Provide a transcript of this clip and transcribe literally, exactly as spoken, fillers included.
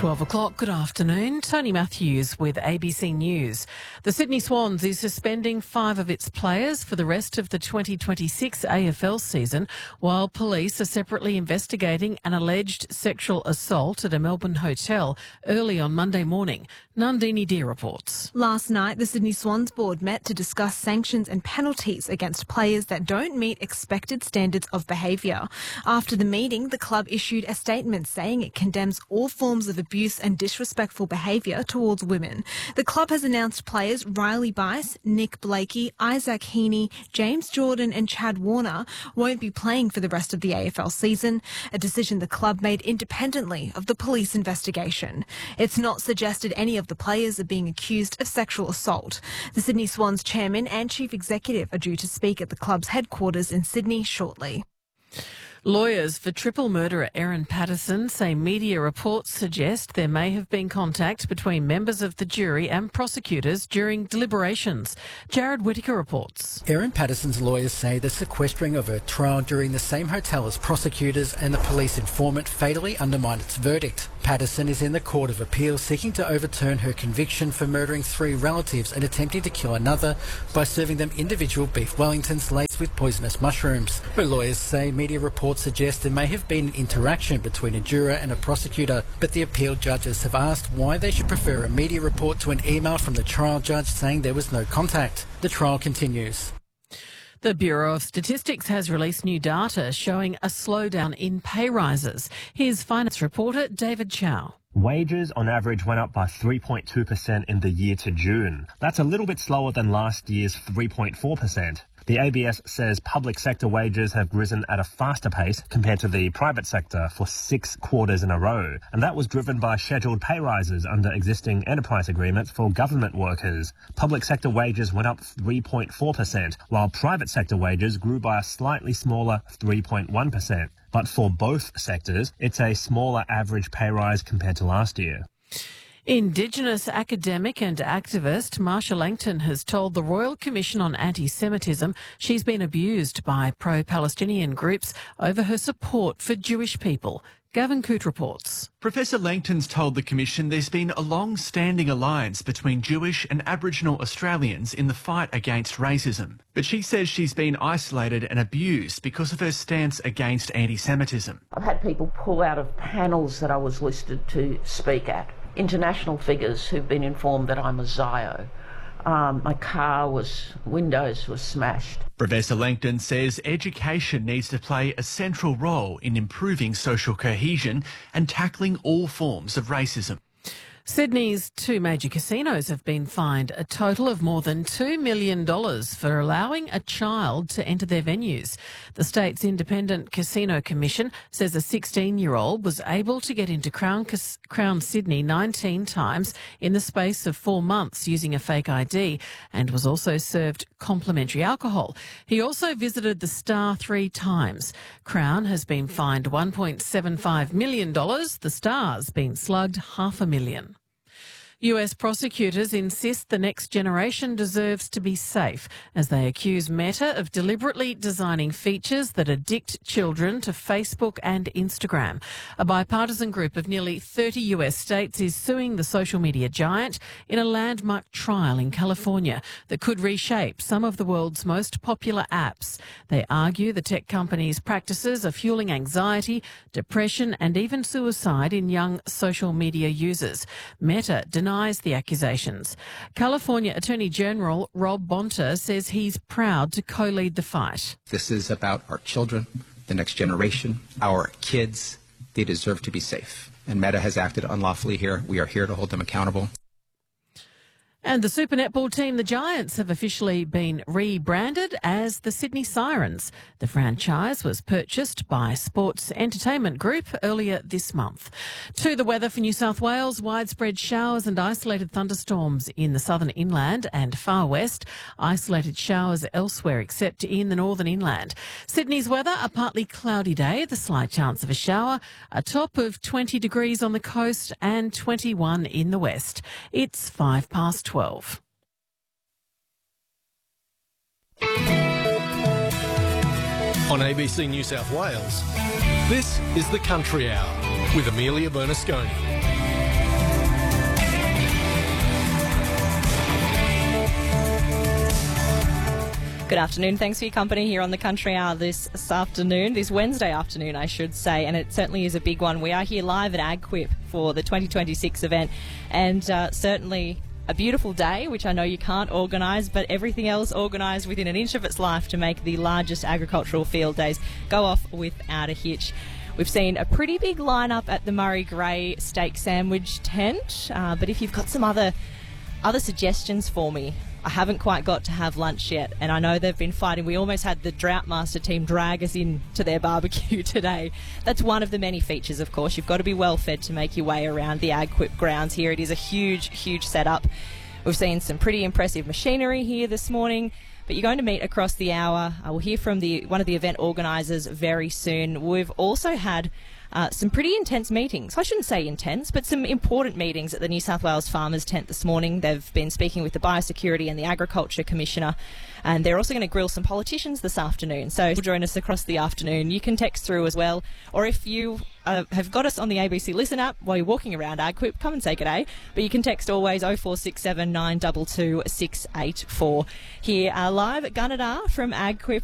twelve o'clock, good afternoon. Tony Matthews with A B C News. The Sydney Swans is suspending five of its players for the rest of the twenty twenty-six A F L season, while police are separately investigating an alleged sexual assault at a Melbourne hotel early on Monday morning. Nandini Deer reports. Last night, the Sydney Swans board met to discuss sanctions and penalties against players that don't meet expected standards of behaviour. After the meeting, the club issued a statement saying it condemns all forms of abuse and disrespectful behaviour towards women. The club has announced players Riley Bice, Nick Blakey, Isaac Heaney, James Jordan and Chad Warner won't be playing for the rest of the A F L season, a decision the club made independently of the police investigation. It's not suggested any of the players are being accused of sexual assault. The Sydney Swans chairman and chief executive are due to speak at the club's headquarters in Sydney shortly. Lawyers for triple murderer Erin Patterson say media reports suggest there may have been contact between members of the jury and prosecutors during deliberations. Jared Whittaker reports. Erin Patterson's lawyers say the sequestering of her trial during the same hotel as prosecutors and the police informant fatally undermined its verdict. Patterson is in the Court of Appeal seeking to overturn her conviction for murdering three relatives and attempting to kill another by serving them individual beef Wellingtons laced with poisonous mushrooms. Her lawyers say media reports suggest there may have been an interaction between a juror and a prosecutor, but the appeal judges have asked why they should prefer a media report to an email from the trial judge saying there was no contact. The trial continues. The Bureau of Statistics has released new data showing a slowdown in pay rises. Here's finance reporter David Chow. Wages on average went up by three point two percent in the year to June. That's a little bit slower than last year's three point four percent. The A B S says public sector wages have risen at a faster pace compared to the private sector for six quarters in a row. And that was driven by scheduled pay rises under existing enterprise agreements for government workers. Public sector wages went up three point four percent, while private sector wages grew by a slightly smaller three point one percent. But for both sectors, it's a smaller average pay rise compared to last year. Indigenous academic and activist Marsha Langton has told the Royal Commission on Anti-Semitism she's been abused by pro-Palestinian groups over her support for Jewish people. Gavin Coote reports. Professor Langton's told the Commission there's been a long-standing alliance between Jewish and Aboriginal Australians in the fight against racism. But she says she's been isolated and abused because of her stance against anti-Semitism. I've had people pull out of panels that I was listed to speak at. International figures who've been informed that I'm a Zio. Um, my car was, windows were smashed. Professor Langton says education needs to play a central role in improving social cohesion and tackling all forms of racism. Sydney's two major casinos have been fined a total of more than two million dollars for allowing a child to enter their venues. The state's Independent Casino Commission says a sixteen-year-old was able to get into Crown, Crown Sydney nineteen times in the space of four months using a fake I D and was also served complimentary alcohol. He also visited the Star three times. Crown has been fined one point seven five million dollars. The Star's been slugged half a million. U S prosecutors insist the next generation deserves to be safe as they accuse Meta of deliberately designing features that addict children to Facebook and Instagram. A bipartisan group of nearly thirty U S states is suing the social media giant in a landmark trial in California that could reshape some of the world's most popular apps. They argue the tech company's practices are fueling anxiety, depression and even suicide in young social media users. Meta denies the accusations. California Attorney General Rob Bonta says he's proud to co-lead the fight. This is about our children, the next generation, our kids. They deserve to be safe. And Meta has acted unlawfully here. We are here to hold them accountable. And the Super Netball team, the Giants, have officially been rebranded as the Sydney Sirens. The franchise was purchased by Sports Entertainment Group earlier this month. To the weather for New South Wales, widespread showers and isolated thunderstorms in the southern inland and far west. Isolated showers elsewhere except in the northern inland. Sydney's weather, a partly cloudy day, the slight chance of a shower, a top of twenty degrees on the coast and twenty-one in the west. It's five past twelve. On A B C New South Wales, this is the Country Hour with Amelia Bernasconi. Good afternoon. Thanks for your company here on the Country Hour this afternoon, this Wednesday afternoon, I should say, and it certainly is a big one. We are here live at AgQuip for the twenty twenty-six event, and uh, certainly a beautiful day, which I know you can't organise, but everything else organised within an inch of its life to make the largest agricultural field days go off without a hitch. We've seen a pretty big lineup at the Murray Grey steak sandwich tent, uh, but if you've got some other other suggestions for me, I haven't quite got to have lunch yet, and I know they've been fighting. We almost had the Droughtmaster team drag us in to their barbecue today. That's one of the many features, of course. You've got to be well fed to make your way around the AgQuip grounds here. It is a huge, huge setup. We've seen some pretty impressive machinery here this morning, but you're going to meet across the hour. I will hear from the one of the event organisers very soon. We've also had Uh, some pretty intense meetings. I shouldn't say intense, but some important meetings at the New South Wales Farmers Tent this morning. They've been speaking with the Biosecurity and the Agriculture Commissioner, and they're also going to grill some politicians this afternoon. So join us across the afternoon. You can text through as well, or if you uh, have got us on the A B C Listen app while you're walking around AgQuip, come and say good day. But you can text always oh four six seven nine two two six eight four. Here uh, live at Gunnedah from AgQuip.